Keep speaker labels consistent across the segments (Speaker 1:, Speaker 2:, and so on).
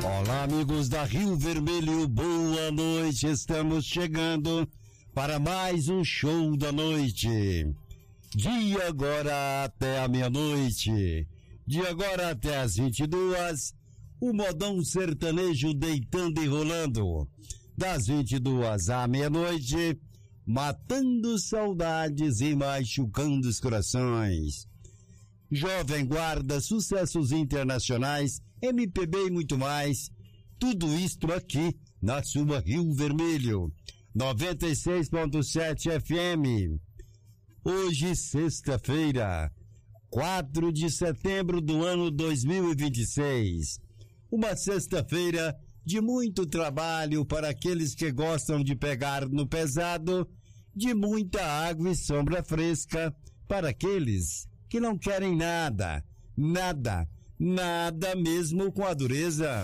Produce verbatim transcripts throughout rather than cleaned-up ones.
Speaker 1: Olá, amigos da Rio Vermelho, boa noite. Estamos chegando para mais um show da noite. Dia agora até a meia-noite. Dia agora até as vinte e duas. O modão sertanejo deitando e rolando. Das vinte e duas à meia-noite, matando saudades e machucando os corações. Jovem Guarda, sucessos internacionais, M P B e muito mais. Tudo isto aqui na sua Rio Vermelho, noventa e seis ponto sete F M. Hoje, sexta-feira, quatro de setembro do ano dois mil e vinte e seis. Uma sexta-feira de muito trabalho para aqueles que gostam de pegar no pesado, de muita água e sombra fresca para aqueles que não querem nada, nada, nada mesmo com a dureza.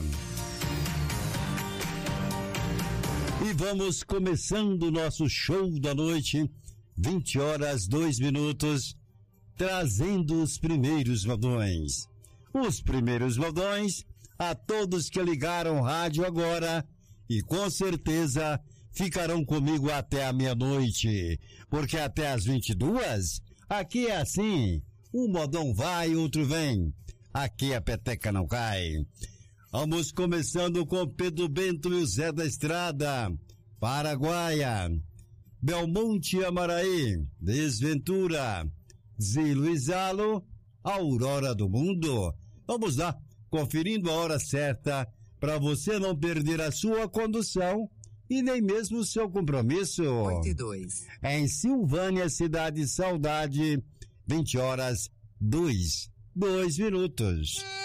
Speaker 1: E vamos começando o nosso show da noite, vinte horas, dois minutos, trazendo os primeiros modões. Os primeiros modões a todos que ligaram o rádio agora e com certeza ficarão comigo até a meia-noite, porque até as vinte e duas, aqui é assim. Um modão vai, outro vem. Aqui a peteca não cai. Vamos começando com Pedro Bento e o Zé da Estrada. Paraguaia. Belmonte Amaraí. Desventura. Zilo e Zalo. Aurora do Mundo. Vamos lá, conferindo a hora certa para você não perder a sua condução e nem mesmo o seu compromisso.
Speaker 2: oito e dois.
Speaker 1: Em Silvânia, Cidade Saudade, vinte horas, dois, dois minutos.